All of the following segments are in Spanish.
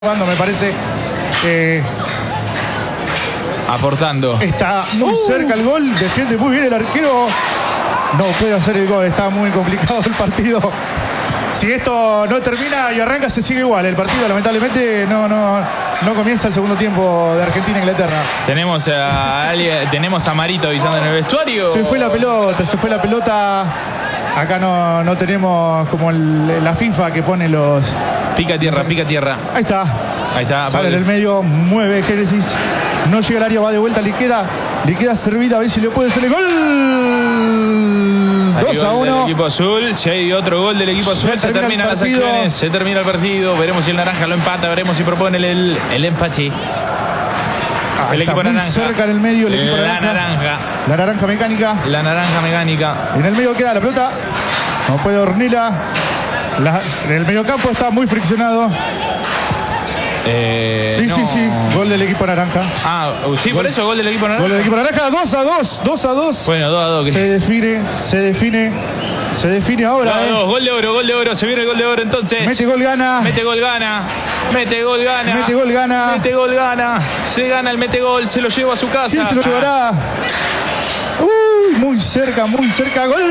Cuando me parece aportando. Está muy cerca el gol, defiende muy bien el arquero. No puede hacer el gol, está muy complicado el partido. Si esto no termina y arranca, se sigue igual. El partido lamentablemente no comienza el segundo tiempo de Argentina-Inglaterra. Tenemos a Marito avisando en el vestuario. Se fue la pelota. Acá no tenemos como la FIFA que pone los... Pica tierra. Ahí está. Sale en el medio, mueve Génesis. No llega al área, va de vuelta, le queda servida, a ver si le puede hacer el gol. 2-1. Del equipo azul. Si hay otro gol del equipo azul, se terminan las acciones. Se termina el partido. Veremos si el naranja lo empata. Veremos si propone el empate. El equipo naranja. Cerca en el medio, el equipo naranja. La naranja mecánica. En el medio queda la pelota. No puede Ornella. En el mediocampo está muy friccionado. Sí. Gol del equipo naranja. Por eso gol del equipo naranja. Gol del equipo naranja, 2-2. Bueno, 2-2. Se define ahora. 2-2, gol de oro. Se viene el gol de oro entonces. Mete gol, gana. Se gana el mete gol, se lo lleva a su casa. ¿Quién se lo llevará? Muy cerca. Gol.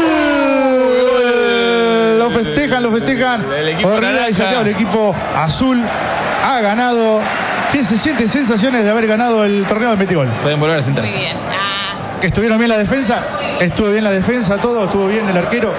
Lo festejan. El equipo naranja. El equipo azul ha ganado. ¿Qué se siente? Sensaciones de haber ganado el torneo de Metegol. Pueden volver a sentarse. Muy bien. ¿Estuvieron bien la defensa? Estuvo bien el arquero.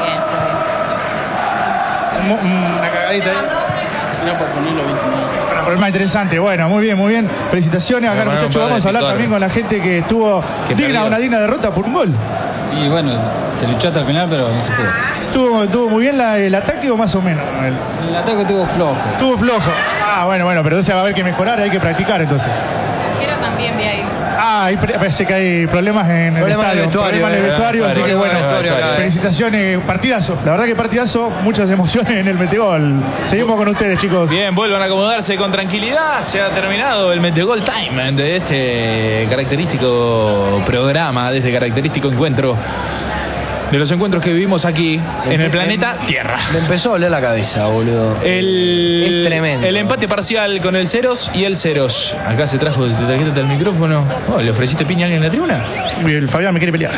Bien. Una cagadita ahí. No por ponerlo 29. Pero es más interesante. Bueno, muy bien. Felicitaciones. Acá, muchachos, vamos a hablar también con la gente que estuvo una digna derrota por un gol. Y bueno, se luchó hasta el final, pero no se pudo. ¿Estuvo muy bien el ataque o más o menos? El ataque estuvo flojo. Estuvo flojo. Bueno, pero entonces va a haber que mejorar, hay que practicar entonces. Pero también vi ahí. Parece que hay problemas en el estadio. Problemas en el vestuario, así que bueno, felicitaciones, partidazo. La verdad que partidazo, muchas emociones en el Metegol. Seguimos con ustedes, chicos. Bien, vuelvan a acomodarse con tranquilidad. Se ha terminado el Metegol Time de este característico programa, de este característico encuentro. De los encuentros que vivimos aquí en el planeta Tierra. Me empezó a doler la cabeza, boludo. Es tremendo. El empate parcial con el Ceros y el Ceros. Acá se trajo de tarjeta del micrófono. ¿Le ofreciste piña a alguien en la tribuna? El Fabián me quiere pelear.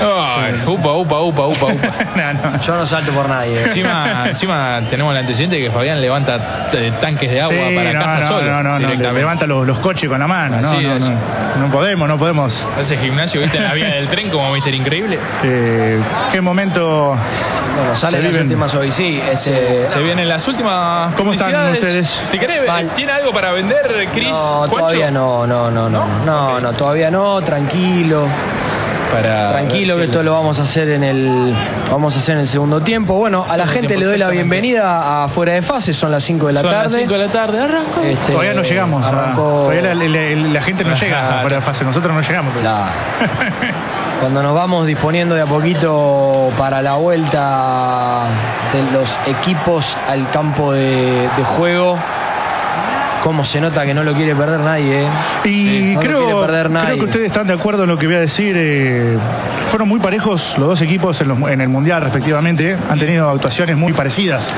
Upa. No. Yo no salto por nadie. Encima tenemos el antecedente de que Fabián levanta tanques de agua para casa solo. No, levanta los coches con la mano. No podemos. Hace gimnasio, ¿viste? En la vía del tren como Mister Increíble. ¿Qué momento? Bueno, salen las últimas hoy, sí. Se vienen las últimas. ¿Cómo están ustedes? ¿Te querés? ¿Tiene algo para vender, Cris? No, todavía no. No, todavía no, tranquilo. Tranquilo, que esto lo vamos a hacer en el segundo tiempo. Bueno, a la gente le doy la bienvenida a Fuera de Fase, son las 5 de la tarde. Las 5 de la tarde, arrancó. Todavía no llegamos. Todavía la gente no llega a Fuera de Fase, nosotros no llegamos. Claro. Cuando nos vamos disponiendo de a poquito para la vuelta de los equipos al campo de juego, cómo se nota que no lo quiere perder nadie, Y creo que ustedes están de acuerdo en lo que voy a decir. Fueron muy parejos los dos equipos en el Mundial respectivamente. Han tenido actuaciones muy parecidas.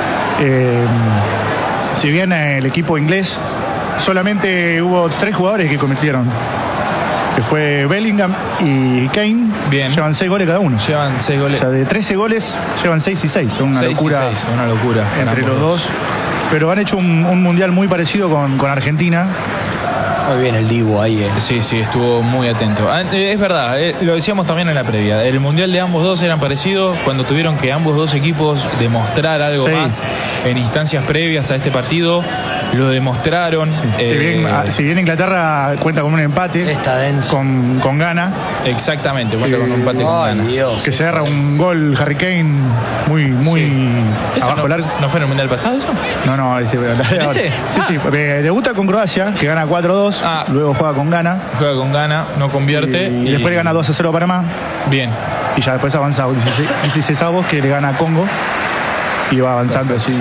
Si bien el equipo inglés solamente hubo 3 jugadores que convirtieron, que fue Bellingham y Kane. Bien. Llevan 6 goles cada uno. Llevan 6 goles. O sea, de 13 goles llevan 6 y 6. Son una locura. Una locura. Entre los dos. Pero han hecho un mundial muy parecido con Argentina. Muy bien el Dibu ahí. Sí, estuvo muy atento. Es verdad, lo decíamos también en la previa. El mundial de ambos dos eran parecidos cuando tuvieron que ambos dos equipos demostrar algo más en instancias previas a este partido. Lo demostraron. Si bien Inglaterra cuenta con un empate está denso. Con Ghana. Exactamente, cuenta con un empate con Ghana. Dios, que se agarra un gol Harry Kane muy abajo del arco. ¿No fue en el mundial pasado eso? No. ¿Viste? Sí. Debuta con Croacia, que gana 4-2. Luego juega con Ghana. No convierte. Y después le gana 2-0 a Panamá. Bien. Y ya después avanza 16 avos, que le gana a Congo. Y va avanzando así.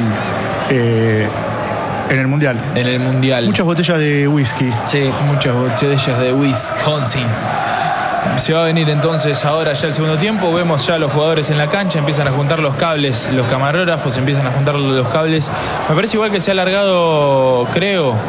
En el mundial. Muchas botellas de whisky. Sí, muchas botellas de Wisconsin. Se va a venir entonces ahora ya el segundo tiempo. Vemos ya los jugadores en la cancha, empiezan a juntar los cables, los camarógrafos empiezan a juntar los cables. Me parece igual que se ha alargado, creo,